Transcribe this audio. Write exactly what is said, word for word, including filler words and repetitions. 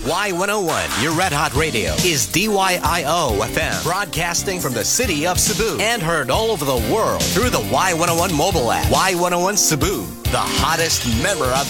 Y one oh one, your Red Hot Radio, is D Y I O F M, broadcasting from the city of Cebu and heard all over the world through the Y one oh one mobile app. Y one oh one Cebu, the hottest member of